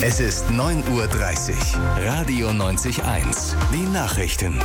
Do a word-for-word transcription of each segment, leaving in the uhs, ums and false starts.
Es ist neun Uhr dreißig. Radio neunzig eins. Die Nachrichten.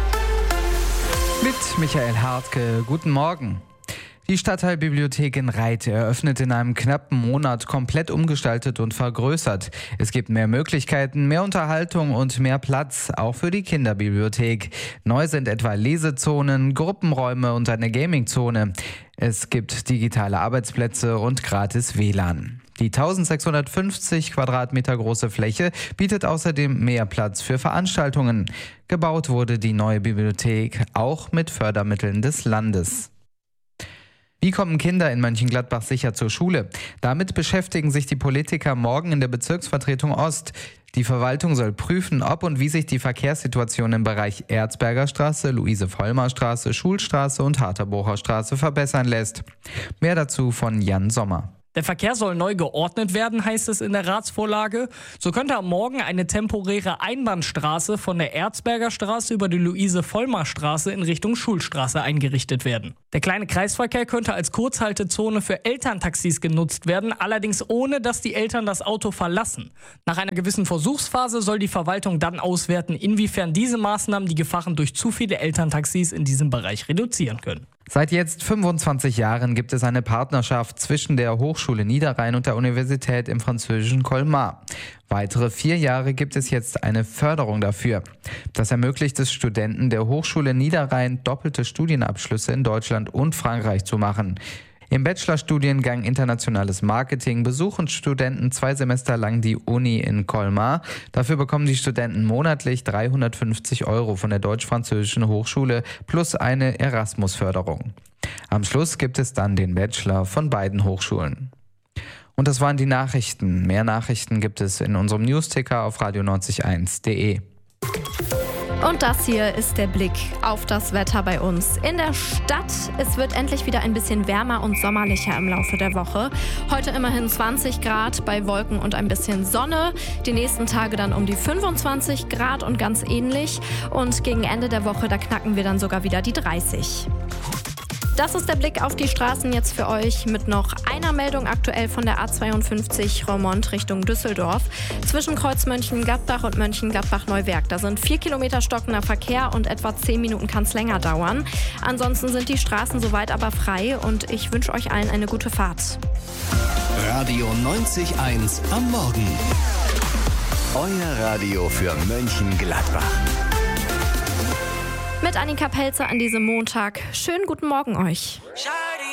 Mit Michael Hartke. Guten Morgen. Die Stadtteilbibliothek in Reit eröffnet in einem knappen Monat, komplett umgestaltet und vergrößert. Es gibt mehr Möglichkeiten, mehr Unterhaltung und mehr Platz, auch für die Kinderbibliothek. Neu sind etwa Lesezonen, Gruppenräume und eine Gamingzone. Es gibt digitale Arbeitsplätze und gratis W L A N. Die eintausendsechshundertfünfzig Quadratmeter große Fläche bietet außerdem mehr Platz für Veranstaltungen. Gebaut wurde die neue Bibliothek auch mit Fördermitteln des Landes. Wie kommen Kinder in Mönchengladbach sicher zur Schule? Damit beschäftigen sich die Politiker morgen in der Bezirksvertretung Ost. Die Verwaltung soll prüfen, ob und wie sich die Verkehrssituation im Bereich Erzberger Straße, Luise-Vollmar-Straße, Schulstraße und Harterbocher Straße verbessern lässt. Mehr dazu von Jan Sommer. Der Verkehr soll neu geordnet werden, heißt es in der Ratsvorlage. So könnte am Morgen eine temporäre Einbahnstraße von der Erzberger Straße über die Luise-Vollmar-Straße in Richtung Schulstraße eingerichtet werden. Der kleine Kreisverkehr könnte als Kurzhaltezone für Elterntaxis genutzt werden, allerdings ohne, dass die Eltern das Auto verlassen. Nach einer gewissen Versuchsphase soll die Verwaltung dann auswerten, inwiefern diese Maßnahmen die Gefahren durch zu viele Elterntaxis in diesem Bereich reduzieren können. Seit jetzt fünfundzwanzig Jahren gibt es eine Partnerschaft zwischen der Hochschule Niederrhein und der Universität im französischen Colmar. Weitere vier Jahre gibt es jetzt eine Förderung dafür. Das ermöglicht es Studenten der Hochschule Niederrhein, doppelte Studienabschlüsse in Deutschland und Frankreich zu machen. Im Bachelorstudiengang Internationales Marketing besuchen Studenten zwei Semester lang die Uni in Colmar. Dafür bekommen die Studenten monatlich dreihundertfünfzig Euro von der Deutsch-Französischen Hochschule plus eine Erasmus-Förderung. Am Schluss gibt es dann den Bachelor von beiden Hochschulen. Und das waren die Nachrichten. Mehr Nachrichten gibt es in unserem Newsticker auf radio neunzig eins punkt de. Und das hier ist der Blick auf das Wetter bei uns in der Stadt. Es wird endlich wieder ein bisschen wärmer und sommerlicher im Laufe der Woche. Heute immerhin zwanzig Grad bei Wolken und ein bisschen Sonne. Die nächsten Tage dann um die fünfundzwanzig Grad und ganz ähnlich. Und gegen Ende der Woche, da knacken wir dann sogar wieder die dreißig. Das ist der Blick auf die Straßen jetzt für euch mit noch einer Meldung aktuell von der A zweiundfünfzig Roermond Richtung Düsseldorf. Zwischen Kreuz Mönchengladbach und Mönchengladbach-Neuwerk. Da sind vier Kilometer stockender Verkehr und etwa zehn Minuten kann es länger dauern. Ansonsten sind die Straßen soweit aber frei und ich wünsche euch allen eine gute Fahrt. Radio neunzig eins am Morgen. Euer Radio für Mönchengladbach. Mit Annika Pelzer an diesem Montag. Schönen guten Morgen euch.